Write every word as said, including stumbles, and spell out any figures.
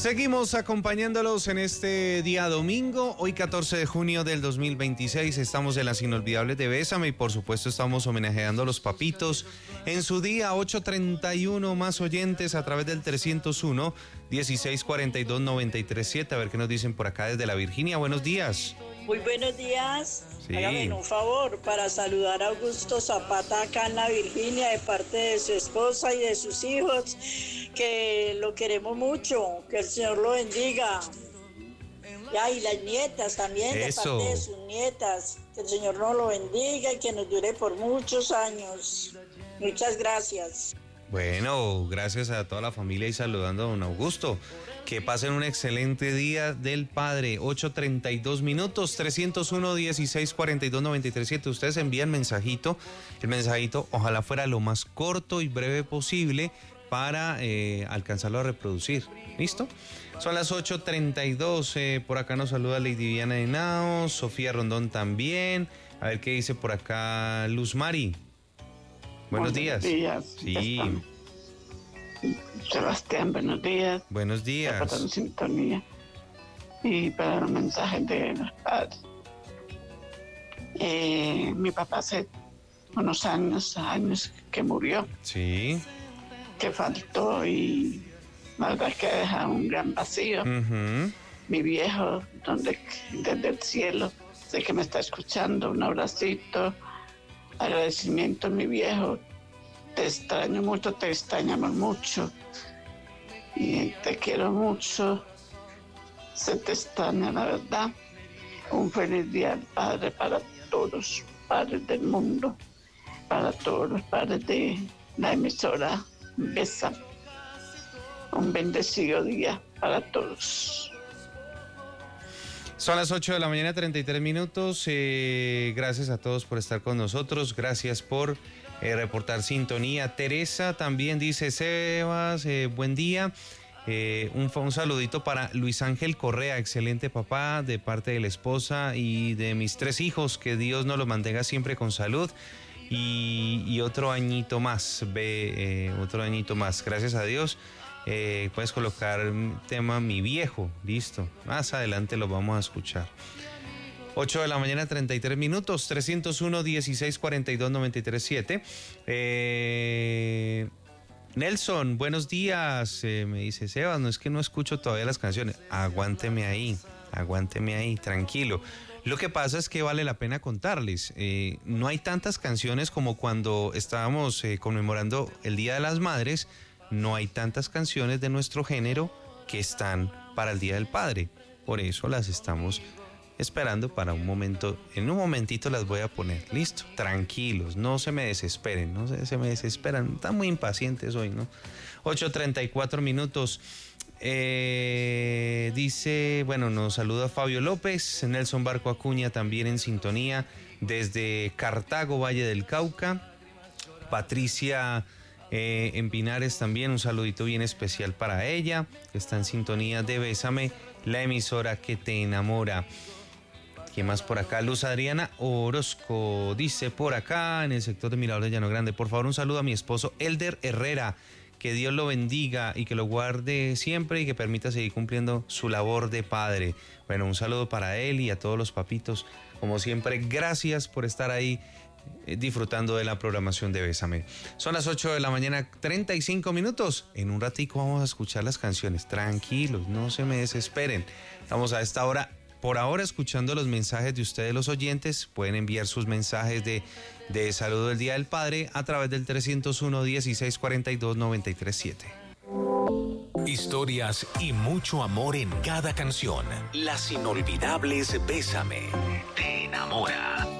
Seguimos acompañándolos en este día domingo, hoy catorce de junio del dos mil veintiséis. Estamos en las inolvidables de Bésame y por supuesto estamos homenajeando a los papitos. En su día, ocho treinta y uno más oyentes a través del trescientos uno, dieciséis cuarenta y dos, noventa y tres siete. A ver qué nos dicen por acá desde la Virginia. Buenos días. Muy buenos días. Sí. Hágame un favor para saludar a Augusto Zapata acá en la Virginia de parte de su esposa y de sus hijos, que lo queremos mucho, que el Señor lo bendiga. Ya, y las nietas también, Eso. de parte de sus nietas, que el Señor nos lo bendiga y que nos dure por muchos años. Muchas gracias. Bueno, gracias a toda la familia y saludando a don Augusto. Que pasen un excelente día del Padre. ocho treinta y dos minutos, trescientos uno, dieciséis cuarenta y dos, noventa y tres siete. Ustedes envían mensajito. El mensajito ojalá fuera lo más corto y breve posible para eh, alcanzarlo a reproducir. ¿Listo? Son las ocho treinta y dos. Eh, por acá nos saluda Lady Diana Henao, Sofía Rondón también. A ver qué dice por acá Luz Mari. Buenos, buenos días. días. Sí. Sebastián, buenos días. Buenos días. Para la sintonía y para los mensajes de los padres. Eh, mi papá hace unos años, años que murió. Sí. Que faltó y la verdad es que ha dejado un gran vacío. Uh-huh. Mi viejo, donde desde el cielo, sé que me está escuchando, un abracito, agradecimiento, mi viejo. Te extraño mucho, te extrañamos mucho y te quiero mucho. Se te extraña, la verdad. Un feliz día al Padre para todos los padres del mundo, para todos los padres de la emisora Bésame. Un bendecido día para todos. Son las ocho de la mañana, treinta y tres minutos. Eh, gracias a todos por estar con nosotros. Gracias por eh, reportar sintonía. Teresa también dice, Sebas, eh, buen día. Eh, un, un saludito para Luis Ángel Correa, excelente papá, de parte de la esposa y de mis tres hijos. Que Dios nos los mantenga siempre con salud. Y, y otro añito más, ve, eh, otro añito más. Gracias a Dios. Eh, puedes colocar el tema Mi Viejo, listo, más adelante lo vamos a escuchar. ocho de la mañana, treinta y tres minutos, trescientos uno, dieciséis cuarenta y dos, noventa y tres siete. Eh, Nelson, buenos días, eh, me dice Sebas, no es que no escucho todavía las canciones, aguánteme ahí, aguánteme ahí, tranquilo. Lo que pasa es que vale la pena contarles, eh, no hay tantas canciones como cuando estábamos eh, conmemorando el Día de las Madres. No hay tantas canciones de nuestro género que están para el Día del Padre. Por eso las estamos esperando para un momento. En un momentito las voy a poner. Listo, tranquilos, no se me desesperen, no se, se me desesperan. Están muy impacientes hoy, ¿no? ocho treinta y cuatro minutos. Eh, dice, bueno, nos saluda Fabio López, Nelson Barco Acuña también en sintonía desde Cartago, Valle del Cauca. Patricia Eh, en Pinares también, un saludito bien especial para ella, que está en sintonía de Bésame, la emisora que te enamora. ¿Quién más por acá? Luz Adriana Orozco dice por acá, en el sector de Mirador de Llano Grande, por favor un saludo a mi esposo Elder Herrera, que Dios lo bendiga y que lo guarde siempre y que permita seguir cumpliendo su labor de padre. Bueno, un saludo para él y a todos los papitos, como siempre, gracias por estar ahí disfrutando de la programación de Bésame. Son las ocho de la mañana, treinta y cinco minutos. En un ratico vamos a escuchar las canciones. Tranquilos, no se me desesperen. Estamos a esta hora, por ahora, escuchando los mensajes de ustedes, los oyentes. Pueden enviar sus mensajes de, de saludo del Día del Padre a través del trescientos uno, dieciséis cuarenta y dos, noventa y tres siete. Historias y mucho amor en cada canción. Las inolvidables Bésame te enamora.